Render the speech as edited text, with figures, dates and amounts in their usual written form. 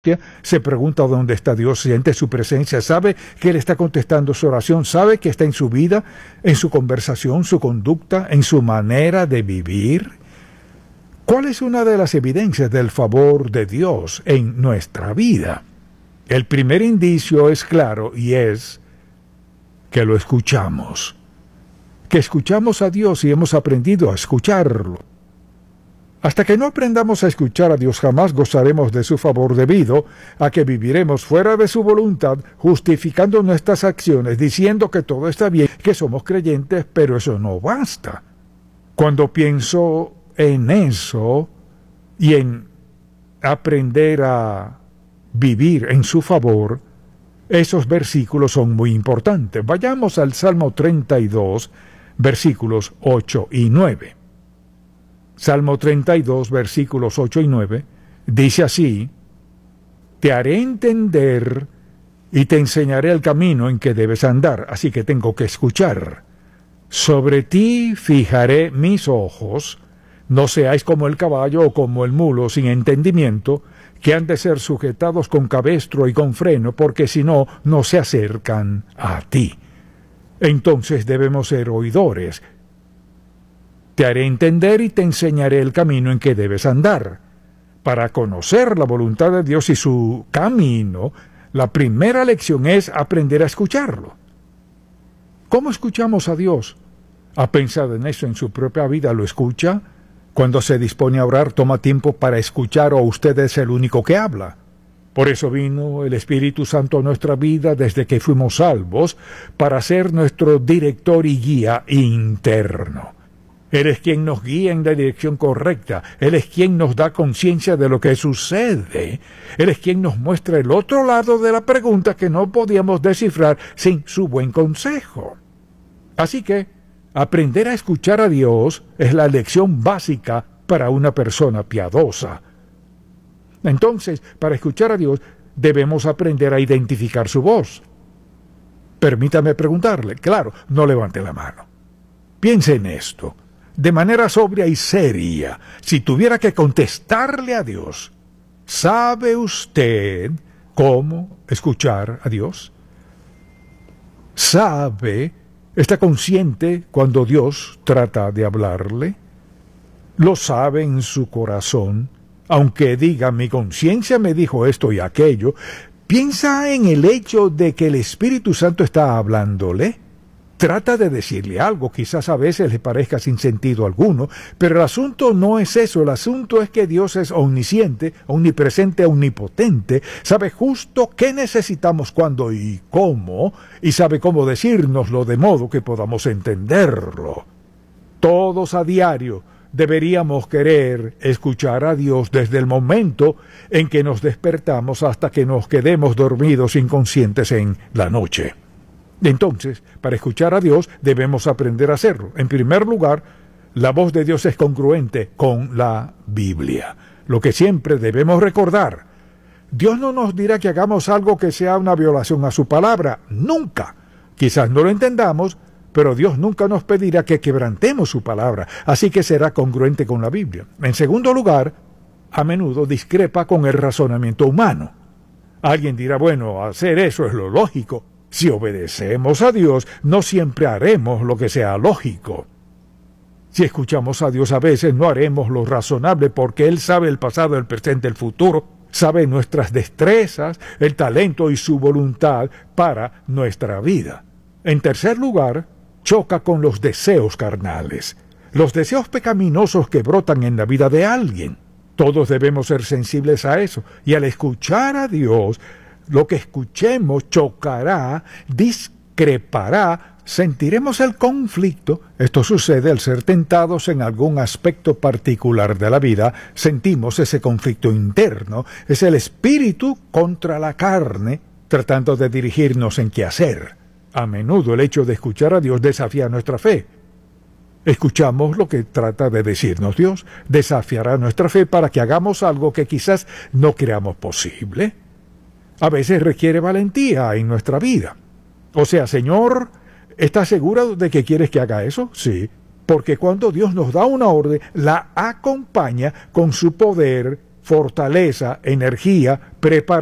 se pregunta dónde está Dios, siente su presencia, sabe que Él está contestando su oración, sabe que está en su vida, en su conversación, su conducta, en su manera de vivir. ¿Cuál es una de las evidencias del favor de Dios en nuestra vida? El primer indicio es claro y es que lo escuchamos. Que escuchamos a Dios y hemos aprendido a escucharlo. Hasta que no aprendamos a escuchar a Dios, jamás gozaremos de su favor debido a que viviremos fuera de su voluntad, justificando nuestras acciones, diciendo que todo está bien, que somos creyentes, pero eso no basta. Cuando pienso en eso y en aprender a vivir en su favor, esos versículos son muy importantes. Vayamos al Salmo 32, versículos 8 y 9. Salmo 32, versículos 8 y 9, dice así: te haré entender y te enseñaré el camino en que debes andar, así que tengo que escuchar. Sobre ti fijaré mis ojos, no seáis como el caballo o como el mulo sin entendimiento, que han de ser sujetados con cabestro y con freno, porque si no, no se acercan a ti. Entonces debemos ser oidores. Te haré entender y te enseñaré el camino en que debes andar. Para conocer la voluntad de Dios y su camino, la primera lección es aprender a escucharlo. ¿Cómo escuchamos a Dios? ¿Ha pensado en eso en su propia vida? ¿Lo escucha? Cuando se dispone a orar, toma tiempo para escuchar, o usted es el único que habla. Por eso vino el Espíritu Santo a nuestra vida desde que fuimos salvos, para ser nuestro director y guía interno. Él es quien nos guía en la dirección correcta. Él es quien nos da conciencia de lo que sucede. Él es quien nos muestra el otro lado de la pregunta que no podíamos descifrar sin su buen consejo. Así que, aprender a escuchar a Dios es la lección básica para una persona piadosa. Entonces, para escuchar a Dios, debemos aprender a identificar su voz. Permítame preguntarle, claro, no levante la mano. Piense en esto. De manera sobria y seria, si tuviera que contestarle a Dios, ¿sabe usted cómo escuchar a Dios? ¿Sabe, está consciente cuando Dios trata de hablarle? ¿Lo sabe en su corazón? Aunque diga, mi conciencia me dijo esto y aquello, ¿piensa en el hecho de que el Espíritu Santo está hablándole? Trata de decirle algo, quizás a veces le parezca sin sentido alguno, pero el asunto no es eso, el asunto es que Dios es omnisciente, omnipresente, omnipotente, sabe justo qué necesitamos, cuándo y cómo, y sabe cómo decírnoslo de modo que podamos entenderlo. Todos a diario deberíamos querer escuchar a Dios desde el momento en que nos despertamos hasta que nos quedemos dormidos inconscientes en la noche. Entonces, para escuchar a Dios debemos aprender a hacerlo. En primer lugar, la voz de Dios es congruente con la Biblia. Lo que siempre debemos recordar: Dios no nos dirá que hagamos algo que sea una violación a su palabra. Nunca. Quizás no lo entendamos, pero Dios nunca nos pedirá que quebrantemos su palabra. Así que será congruente con la Biblia. En segundo lugar, a menudo discrepa con el razonamiento humano. Alguien dirá, bueno, hacer eso es lo lógico. Si obedecemos a Dios, no siempre haremos lo que sea lógico. Si escuchamos a Dios, a veces no haremos lo razonable, porque Él sabe el pasado, el presente, el futuro, sabe nuestras destrezas, el talento y su voluntad para nuestra vida. En tercer lugar, choca con los deseos carnales, los deseos pecaminosos que brotan en la vida de alguien. Todos debemos ser sensibles a eso, y al escuchar a Dios, lo que escuchemos chocará, discrepará, sentiremos el conflicto. Esto sucede al ser tentados en algún aspecto particular de la vida. Sentimos ese conflicto interno. Es el espíritu contra la carne, tratando de dirigirnos en qué hacer. A menudo el hecho de escuchar a Dios desafía nuestra fe. Escuchamos lo que trata de decirnos Dios. Desafiará nuestra fe para que hagamos algo que quizás no creamos posible. A veces requiere valentía en nuestra vida. O sea, Señor, ¿estás seguro de que quieres que haga eso? Sí, porque cuando Dios nos da una orden, la acompaña con su poder fortaleza, energía, preparación